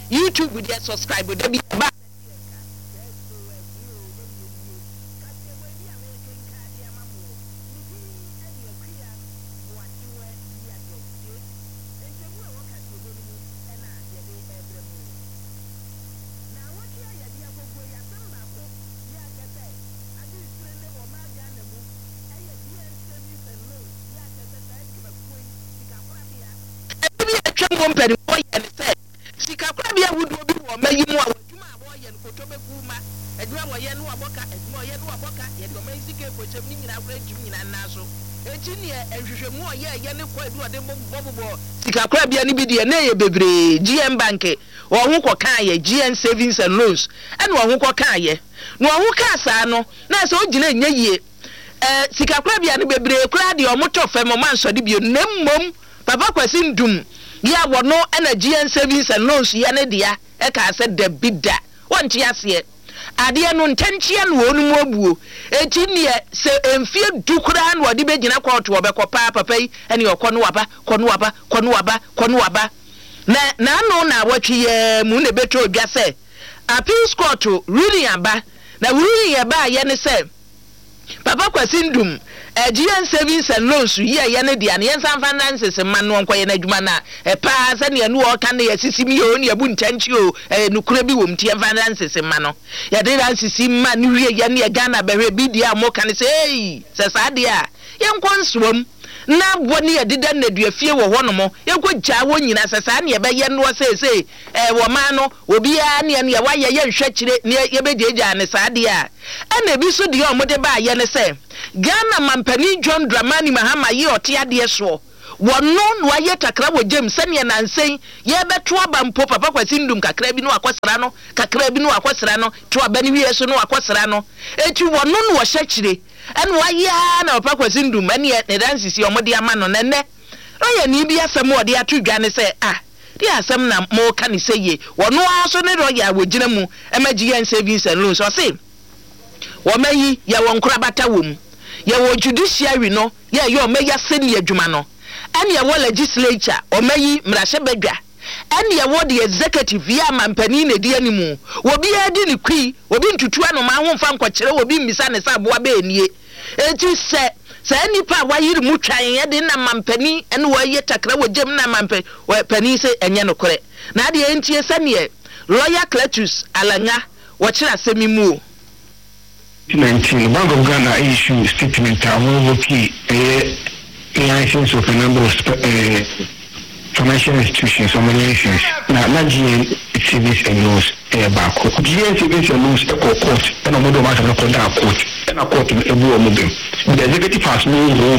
YouTube dey subscribe dey be ba company boy and say sika kwa bia wudu obi wo mayi mu a wadwuma a boy en koto be kuma adwuma wo ye no aboka adwuma wo ye no aboka ye do mai sika focham ni nyina afra jum nyina na so eti ne enhwehwemu wo ye ne kwa edu ode bobo sika kwa bia ni bi de na ye bebre GM bank wo ho ko kan ye GN savings and loans and wo ho ko kan ye no wo ho ka sa no na se o gina nya yie sika kwa bia ni bebre kura de o moto fam o man so de bi nemmom papa kwasi ndum ya wono energy and savings and loans ya ne dia e ka se de bida wonti ase ade no ntanchia no onu mu abuo eti ne se emfie dukura na odi begina court wo be kopa papa yi ene yokono waba na no na watwi ye mu ne beto odwa se appeals court really aba na really aba ye ne se papa kwasindum GN savings and loans ye ne dia ne yensan finances man no nkoye na adwuma na pa se ne no o ka ne yasisimi o ne abu ntanchi o nukura bi wom tie finances man no ya de ran sisi man ne wie ye ne Ghana behwe bi dia mo ka ne se se sa de a ye nkonswom na boni ye dida na duafie wo ho no mo ye ko gya wo nyina se sa ne ye be ye no se wo man no obi a ne ye wa ye nhwe kire ne ye be gya ne sa de a na bi so de o mo de ba ye ne se Ghana mampani John Dramani Mahama ye otia de so wono no aye takra wo gem sene na nsen ye beto abampo papa kwasindum kakra bi no akosra no to abani wie so no akosra no eti wono no wo hyekire ene waye na papa kwasindum ene ne dansisi omode ama no nene oye ni bi asem ode atudwa ne se di asem na mo ka ne seye wono aso ne ro ya wogina mu emaji yan savings and loans o se wo mayi ya won krabata wom ye wo judiciary no ye o meya seni adwuma no ene ye wo legislature o mayi mrahye badwa ene ye wo the executive ya mampani na di animu obi adi ni kwi obi ntutu ano ma ho mfa nkokere obi mmisa ne sa boa ba enie eti se nipa wayiri mu twan ye de na mampani ene wo ye takra wo gem na mampani se enye no kore na de entie sene lawyer Cletus Alanga wo kira semimu 19 Bank of Ghana issue statement license of a number of financial institutions or nations. Now, GN savings and loans back. GN savings and loans court and a model matter of court and a court in a woman. The executive has no role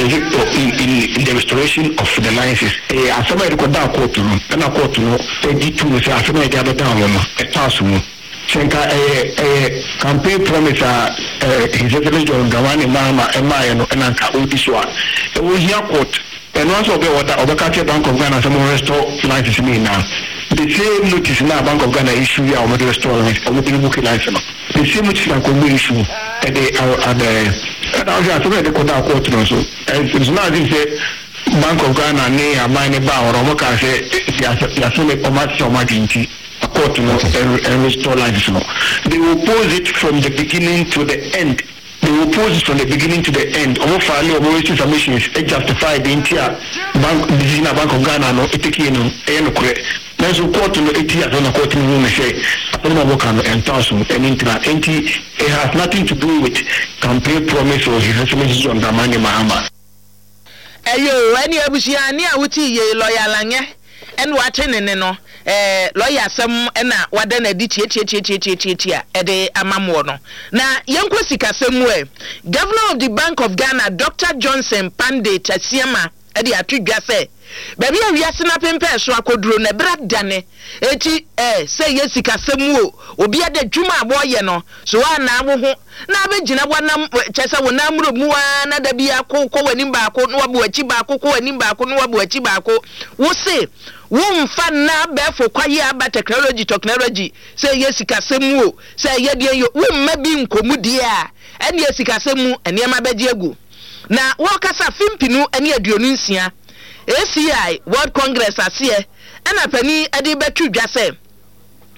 in the restoration of the licenses. Somebody could down court room and a court room. They did two say I feel like the down a thousand. Senka campaign promise His Excellency John Dramani Mahama and Anka Udiswa. It was your court. And once of the Bank of Ghana, some restore license me now. The same notice now Bank of Ghana issue ya or restore license or book license. The same notice can come issue at the and I was at the court also. It's not say Bank of Ghana near a minor bar or what can say Yasune Omati or Maginti. A court and restore license. They will pose it from the beginning to the end. They will pose it from the beginning to the end. Almost submission is justified the entire Bank of Ghana no etikino correct. There's a court no 8 years on a court in room say and thousand and it has nothing to do with campaign promise or His Excellency on Dramani Mahama. Ayo, any abusia ni awuti ye lawyer lanye en watene no lawyer sam na wada na di tie ede amamwo no na yenko sikasem we Governor of the Bank of Ghana Dr. Johnson Pande Tasiema ede atudwa se baby awiase na pempe so akoduro na bradane eti say yesikasem wo obi ade dwuma aboye no so ana wo ho na abegina wanam chese wo namro muwa na da bia ko wanim ba ko no wabu achi ba ko wanim ba ko no wabu achi ba ko wo se wo mfa na befo kwaye aba technology say yesikasem wo say yede yo wo mma bi nkomudie a ene yesikasem ene ma beje egu na wo kasa fimpinu ene aduonu nsia ACI World Congress ase ena pani ade betudwa se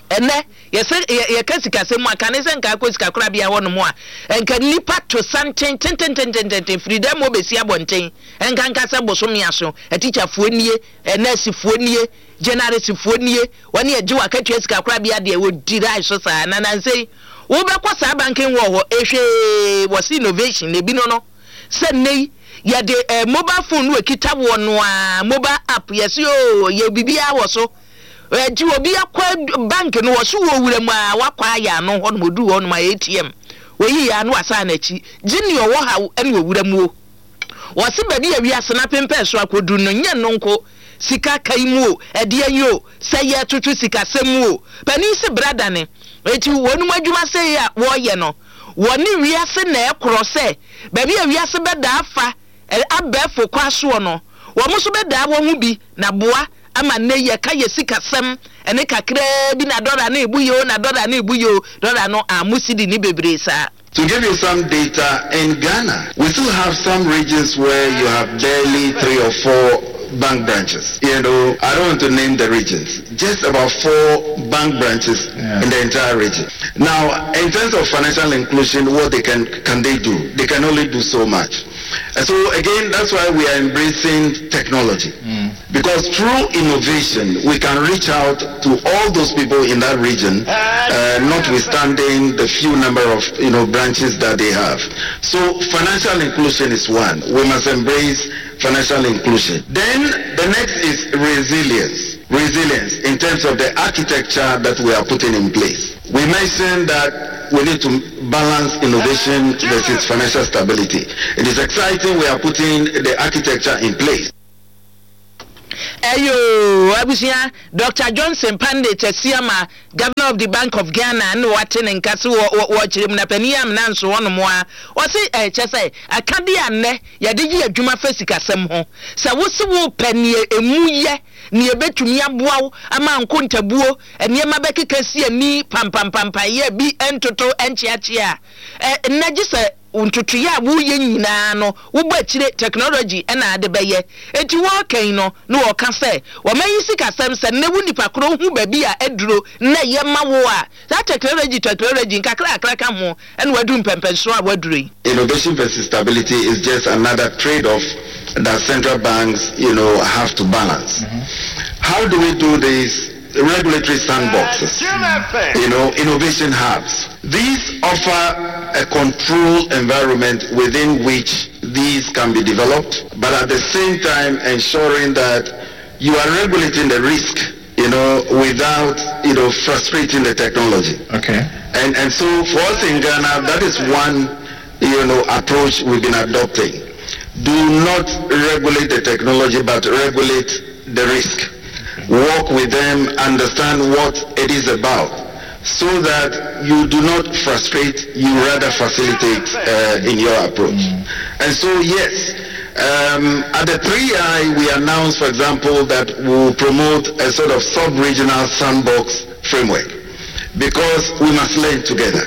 ene ye kasika semu aka ne se nka akosika kora bia wono mo a enka nipa to santen ten freedom obesi abonten enka nka se bosomi aso teacher fuonie nurse fuonie generalist fuonie woni eji wakatwa sika kora bia de wo dirai so sa nansei wo be kwa sa banking wo ho ehwe was innovation ne bi no se nei ya de mobile phone we kita wo no a mobile app yes yo ye bibia wo so ji obi akwa bank no wo so wo wura mu a wakwa ya no ho no modu ho no ma ATM we yi ya no asa na chi jini wo ha ene wo wura mu wo se ba bi awi asena pempe so akodu no nya no nko sika kai mu o ede ayo se ye tutu sika semu o pani se brada ne eti wonu adwuma se ya wo ye no woni wiase na ekro se ba bi awiase be da afa abefo kwaso no wo muso be da wo hu bi na boa ama ne ye ka ye sika sem ene kakra bi na dollar na ebuyo na dollar na ebuyo dollar no amusidi ni bebre sa. To give you some data, in Ghana, we still have some regions where you have barely 3 or 4 bank branches. You know, I don't want to name the regions. Just about 4 bank branches in the entire region. Now, in terms of financial inclusion, what can they do? They can only do so much. And so again, that's why we are embracing technology. Because through innovation, we can reach out to all those people in that region, notwithstanding the few number of branches that they have. So financial inclusion is one. We must embrace financial inclusion. Then the next is resilience. Resilience in terms of the architecture that we are putting in place. We mentioned that we need to balance innovation versus financial stability. It is exciting we are putting the architecture in place. Ayo, abusia Dr. Johnson Pandit Siama, Governor of the Bank of Ghana, and watching in Kasu watching Napaniam Nanso on Moa. What's it? Chese, a candy Yadiji a Juma Fesica Semho. So what's the penny a muye near Betumia Bow, a man Kuntabuo, and near Mabeki Cassia ni pam ye be entoto and chia. Najisa. Untutuya wu yenyina no wo bachire technology na adebeye eti wo kan no wo ka se wo mayisi kasem se ne wu nipa kro hu ba bi a eduro na ye mawo a that technology nkakra ka ho ene wadu mpempenso a waduri. Innovation versus stability is just another trade-off that central banks have to balance. How do we do this? Regulatory sandboxes, innovation hubs. These offer a controlled environment within which these can be developed, but at the same time ensuring that you are regulating the risk, without, frustrating the technology. Okay. And so for us in Ghana, that is one, approach we've been adopting. Do not regulate the technology, but regulate the risk. Work with them, understand what it is about, so that you do not frustrate, you rather facilitate in your approach. And so yes, at the 3I we announced, for example, that we will promote a sort of sub-regional sandbox framework, because we must learn together.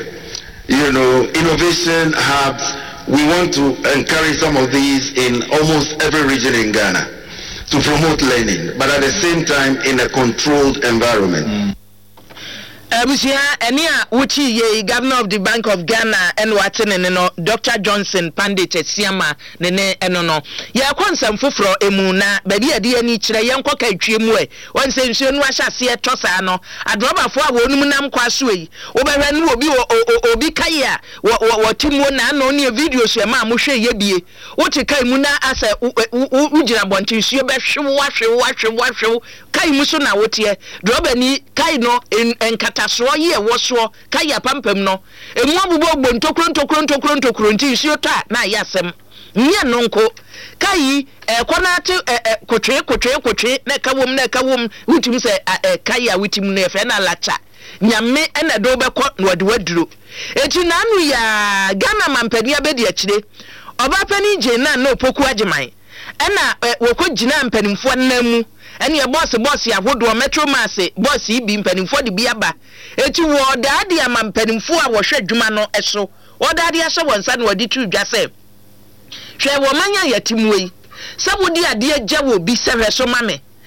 Innovation hubs, we want to encourage some of these in almost every region in Ghana, to promote learning, but at the same time in a controlled environment. Abusia enia wuchi ye Governor of the Bank of Ghana and watene no Dr. Johnson Pandit Siama ne eno no ye kwonsam foforo emu na babi ade ani kire ye nkoka atwemu e wonse nsuo nu ahyase e tosa no adrobafo a wonum nam kwaso yi obehwe no obi kai a wo timu na no ne video so ma mo hwe ye bie wote kai mu na asa ujira bonti nsuo be hwe kai mu so na wote drobani kai no enkata so ye woso kaya pampam no emu abubo ntokro nti siota na yasem nye nonko kai konate kotwe na kawom wutim se kaya wutim na efe na lacha nyame ena do beko na wade waduro eti nanu ya Ghana mampani abedi akire oba pani je na no poku agiman ena wokogina mpanimfo namu ene ye boss ya hodo metro mass boss ibi mpanimfo de biaba eti wo daade ama mpanimfo a wo hwe dwuma no eso wo daade ahye wonsa na wadi tu dwase hwe wo manya yatimuyi sabodi ade agya wo bi sehwe so mame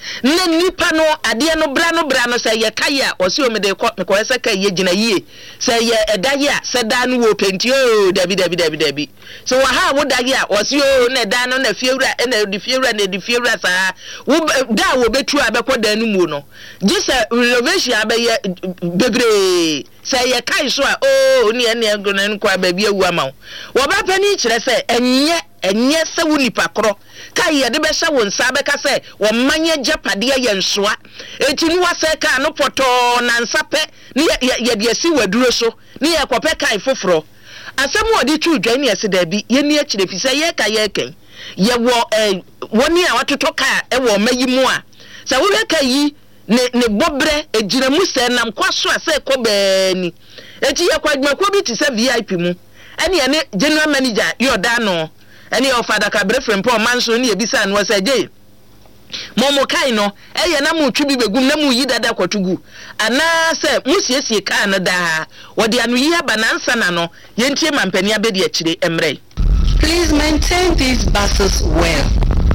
na nipa no ade no bra no say ye kaya o se o me de ko se ka ye gina yie say ye edaye a se da no wo penti o dabi so wa ha wo daye a o se o na da no na fiewura na di fiewura sa wo da wo betu abekọ da no mu no ji se renovation abaye bebre say ye kai so a o ni ene gona nko ababia wu ama wo ba pani kire se enye se wo nipa kro kai ye de be hye wo nsa beka se wo manye japade ye nsoa eti ni wase ka no poto na nsape ni ye de asi waduro so ni ye kope kai foforo asem wo di tu dwan ye se da bi ye ni akire fi se ye ka ye ken ye wo woni a watoto ka e wo mayi mu a se wo ka yi ne bobre ejiramu se nam kwaso ase ko baani eti ye kwadma ko bi ti se VIP mu ene ye ne general manager yoda no ene o fada ka brefrem po manso ne ye bisa no se je momo kai no eye na mu twi bi begum na mu yi dada kwatugu ana se musiesie ka no da wode anu yi aba na nsa na no ye ntie mampani abedi a kire emre. Please maintain these buses well.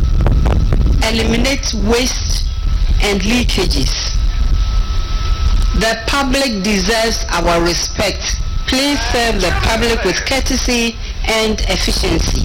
Eliminate waste and leakages. The public deserves our respect. Please serve the public with courtesy and efficiency.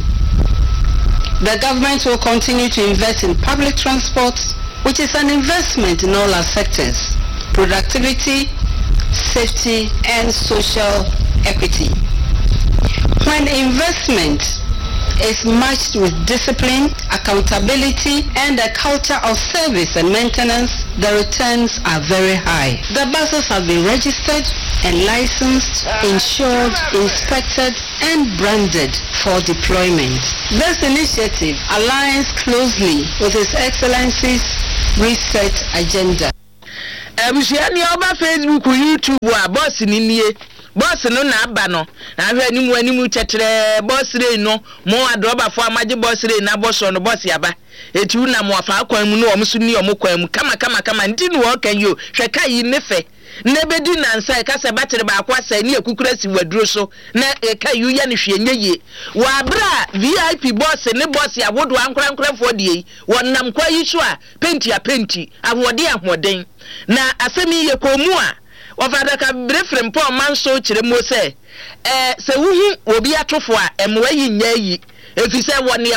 The government will continue to invest in public transport, which is an investment in all our sectors: productivity, safety, and social equity. When investment is matched with discipline, accountability, and a culture of service and maintenance, the returns are very high. The buses have been registered and licensed, insured, inspected, and branded for deployment. This initiative aligns closely with His Excellency's reset agenda. Abusiani oba Facebook, YouTube, boss ni boss no na aba no na hwe animu tetre boss re no mo adroba fo amaje boss re na boss no boss yaba etu na mo afa akwan mu no o mso ni o mo kwan mu kama ndi no o kan yo hwe kai nefe na bedi na nsa ka se batere ba akwa sa ni akukura si waduro so na kai yu ya ne hwe nyeye wa bra VIP boss ne boss ya wodo ankran fo die wonnam kwa yi so a penti ahoden na asemi ye komu a wafada ka brefrem po manso kire mo se wuhu obi atofo a emwa yi nya yi efise wone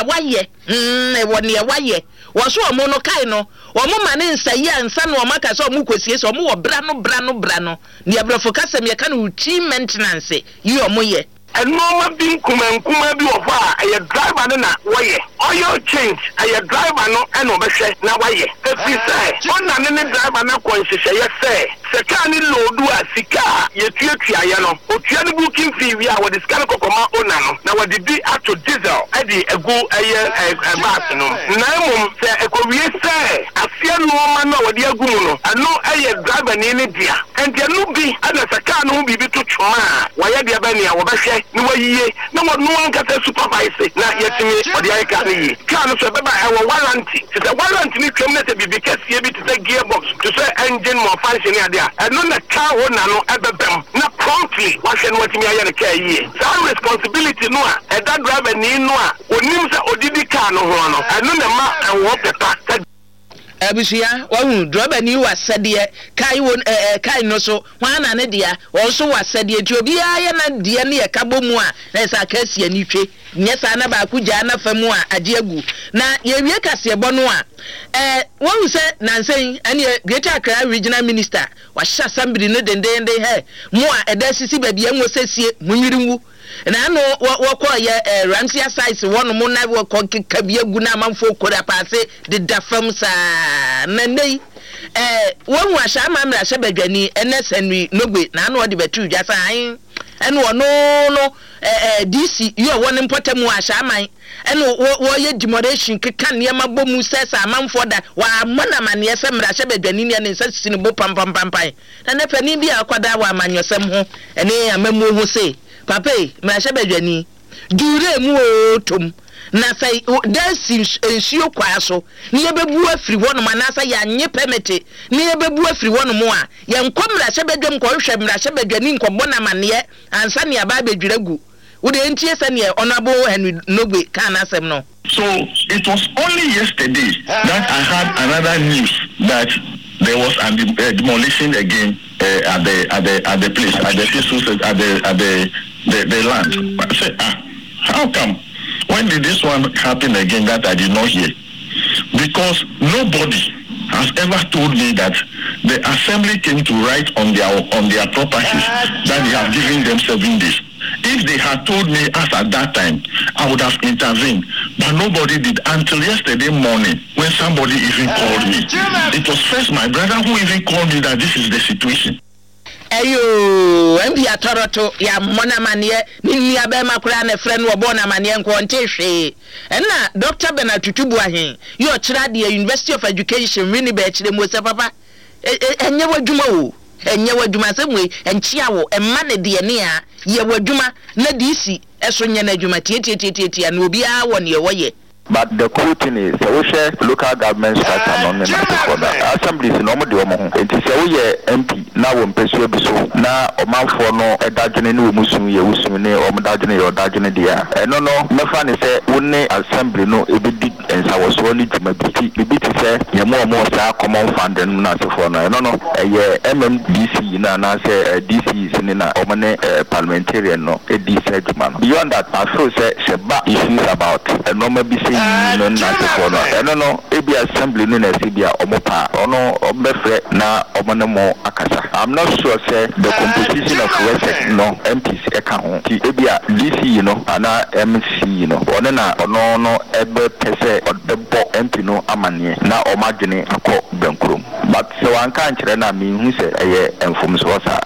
ye waye wo so omo no kai no omo mane nsayi ansa no omaka so omo kosie so omo wo bra no ne abrafo kasem ye ka no team maintenance yi omo ye enoma bi nkuma bi wo fa aye driver na waye oil change aye driver no eno behwe na waye efise ona ne driver na konsese ye se ka ni lodu a sika ye tuatua ye no otua ne booking fee wi a wo discount kokoma ona no na wo di ato diesel adi egu aye bus no na mum se ekowie se afia no ma na wo di agu mu no ano aye driver ni dia enti anu bi ana saka no bi to twoma waye dia ba ni a wo behwe ni wayiye na wo no anka supervise na yetimi odi aye ka ni ka no so beba e wo warranty se warranty ni twem na se bibi kasie bi te gearbox to say engine more function ade a no na ka wo na no ebebem na promptly wa hwe no watimi aye ne ka yiye that responsibility no a e da driver ni no a onim se odidi ka no ho no eno na ma e wo pepa abusia wahu driver ni wasade kai won kai no so wana ne dia wo so wasade ti obi aye na dia ne kabomu a na sa kasia ni twe nye sa na ba ku ja na famu a age agu na ye wie kase bo no a wahu se nansen ane Greater Accra Regional Minister wa sha assembly no dendende he mu a eda sisi ba bia ngo sesie munyirinwu na no wo ye Ramsey size won mo na wo ko kabia gu na manfo kora paase de dafam sa na nei wo asha mamra sha badwani enesanwi nogbe na no de betu dwa sa an eno no DC yo won importamu asha man eno wo ye demoration keka ne ma bomu sesa manfo da wa mana mane efemra sha badwani ne ne sasisi ne bo pam na ne pani bi akwada wa amanyosem ho ene amamu ho se papa mrasha badwani dure mu otom na sai dance ensio kwaso ne yebebu afiri wono manasa ya nye permit ne yebebu afiri wono mu a ye nkomrasha badwam ko hwe mrasha badwani nkombo na mane ansa ne aba badwiragu wo de entie se ne honorable Henry Nogbe kan asem no. So it was only yesterday that I had another news that there was a demolition again at the place, at the land. I said, how come? When did this one happen again that I did not hear? Because nobody has ever told me that the assembly came to write on their properties that they have given them 7 days. If they had told me as at that time, I would have intervened. But nobody did until yesterday morning when somebody even called me. It was first my brother who even called me that this is the situation. Ayo, MB Atoroto, ya mona manie, ni abema kura ne friend wo bona manie nko ntehwe. Enna Dr. Bernard Tutubu ahin, yo kira the University of Education mini be kire mo se papa. Enye wadwuma o. Enye wadwuma se mwe enchia wo emma ne de ne a ye wadwuma na DC eso nye na adwuma tie na obi a wo ne wo ye. But the cool thing is, so we share local government structure on the assemblies in Omo de Omo. It is a MP now when Pesu Biso na Omanfo no edajene ni omusun ye usune omdajene yo dajene dia. No mefa ne say woni assembly no ebedi ensawoso ni dwumabiti bibiti say ye mo sa common fund na sefo no ye MMDC na say DC is ni na omane parliamentarian no DC adwuma. Beyond that, I feel say sheba issues about normal BC ebi assembly no na sibia omopa ono obefre na omonemo akasa. I'm not sure say the composition of West no MPs eka ti ebi DC ana MC ono na ono ebe pese odebo MP no amane na omadwene akọ benkrom. But so anka nkyere na me hu say eye enfomso sa.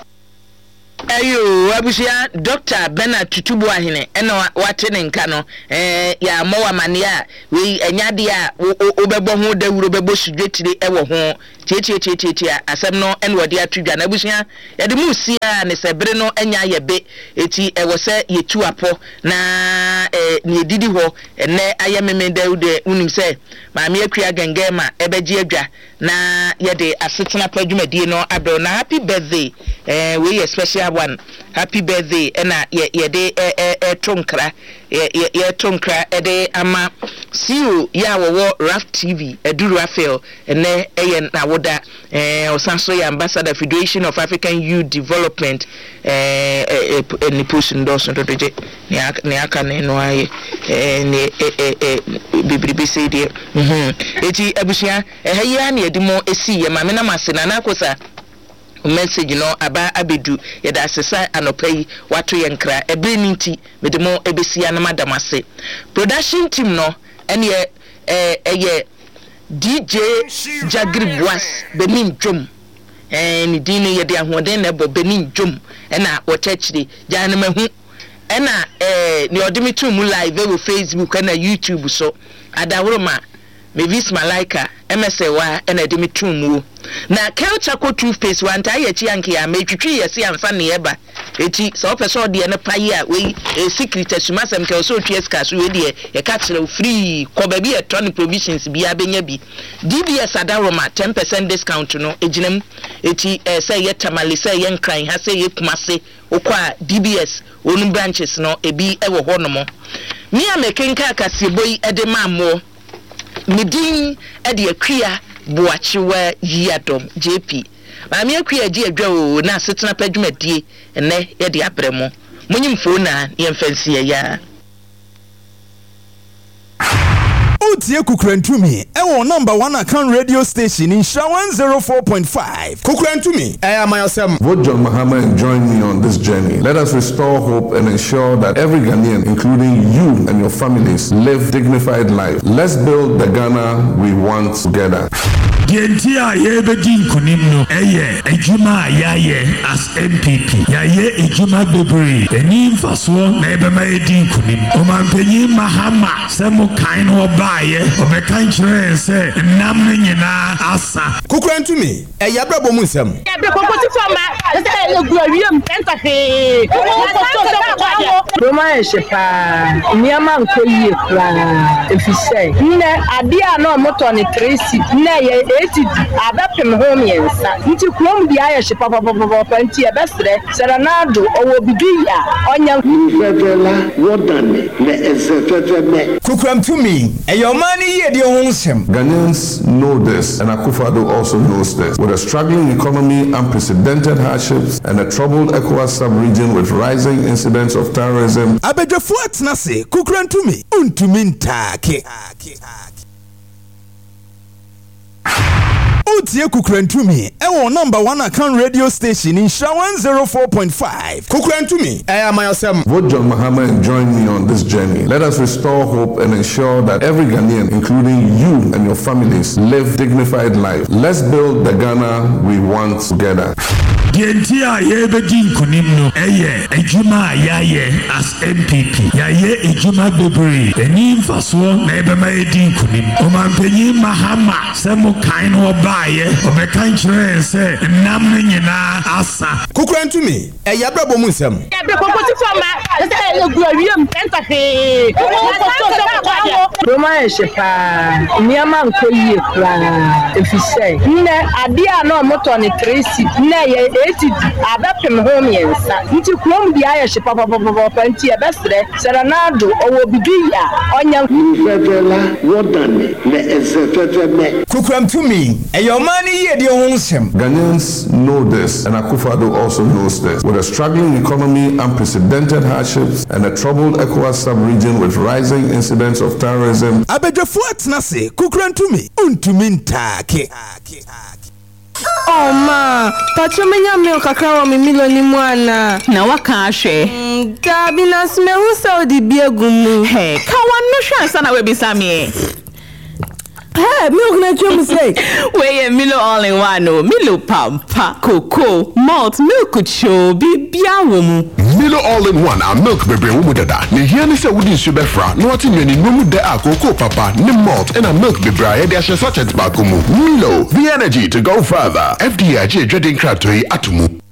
Ayo abusia Dr. Bernard Tutubu ahine ena wate ne nka no ya mowa mane a we anyade a obebo ho dawuro bebo sudwetire ewo ho tie asem no ene wode atudwa na abusia ya de musi a ne sebre no enya yebe eti ewo se yetu apo na ne edidi ho ene ayememe dawude unim se maami akua gengema ebeji adwa na yede asetena padwumadie no abro na happy birthday we special one happy birthday ena yede tonkra tonkra ede ama siu ya wo Raf TV eduru afel ene eye na woda osanso ya ambassador Federation of African Youth Development ni push endorse ndoje ne aka ne no aye ne bibribi say de eti abusia ehya na edimo esi ye mame na masena na akosa message no aba abedu yeda asesa anopai wato yenkra ebe ninti medemo ebesia na madamase production team no ene eye DJ Jagri Boas Benin Jom ni dini yede ahoden na ebo Benin Jom ena wotachiri jana mahu ena ni odimi tu mu live we Facebook na YouTube so adawroma Mavis Malaika MSA ena dimi tu mu na culture ko toothpaste wan ta ye chi anke ya metwitwi ye se amfa ne eba eti so opeso de ne paye a we secret asumasem ke so tieska so we de ye ka kire free ko ba bi electronic provisions bi abenya bi DBS adaroma 10% discount no ejinem eti say ye tamale say ye nkran ha say ye kumase okwa DBS onum branches no ebi ewo ho no mo mi amekenka akaseboyi ede mammo midin ede akua Boachiwa Yadom JP. Mami akua ji adwa o na setena padwumadie ene ye de abremo. Munyim fo na ye mfansi ya. Utie Kukrentumi ewo number 1 account radio station in Sha 104.5. Kukrentumi mayosem. Vote John Mahama and join me on this journey. Let us restore hope and ensure that every Ghanaian, including you and your families, live dignified life. Let's build the Ghana we want together. Gentia yebedi kunimno eye ejuma yaye as MPP yaye ejuma bebri eni mfaso na ebema edi kunim omampenyi Mahama semu kain obaye obekan kire se nam nyina asa Kukrentumi yabrabo mu nsem yabrabo fama se eguawiem entafe Roma eshepa niama nkoyie kra efise nne ade a no moto ne 3 nne ye eti abapem ho miensa nti krom di aye hye papa nti ebesre serenado owo bidu ya onya fevela wodane le ezefeveme Kukram to me your money ye de ho nsem. Ghanaians know this, and Akufo-Addo also knows this. With a struggling economy, unprecedented hardships, and a troubled ECOWAS sub-region with rising incidents of terrorism, Abedjafo atnase Kukram to me untumi ntake. Utie Kukrentumi ewo number 1 account radio station in Sha 104.5. Kukrentumi mayosem. Vote John Mahama and join me on this journey. Let us restore hope and ensure that every Ghanaian, including you and your families, live dignified life. Let's build the Ghana we want together. Dientia ye bedin kunim no eye ejuma yaye as MPP yaye ejuma bebre eni mfaso na ebema edin kunim omampenyi Mahama semo kan obaye obekan kire se nam nyina asa Kukrentumi yabrabo mu nsem yabre kokoti fama se egu awiem entahe Roma eshepa niama nkoyie kra efise nne ade a na moto ne tresi nne ye eti abapem ho miensa nti krom di aye hye papa nti ebesre serenado owo bidu ya onya fevela wodane le ezefeveme Kukram to me your money ye de ho nsem. Ghanaians know this, and Akufo-Addo also knows this. With a struggling economy, unprecedented hardships, and a troubled ECOWAS sub-region with rising incidents of terrorism, Abedjafo atnase Kukram to me untumi ntake. Oh ma, pachomenya milk kakra mi miloni mwana. Na waka ahwe. Gabi na smehu se odi biegumu. Hey, ka wanno hwansa na we bisame. Hey, milk na chum say. We Milo all in one no. Milo pampa, cocoa, malt, milk cho, bibia womu. Milo all in one a milk bebe womu dada. Ni here ni se wudi subefra. No ati nyeni nomu de a cocoa papa, ni malt and a milk bebe a yedi ashe sachet bakumu. Milo, the energy to go further. FDIJ dreading crab to atumu.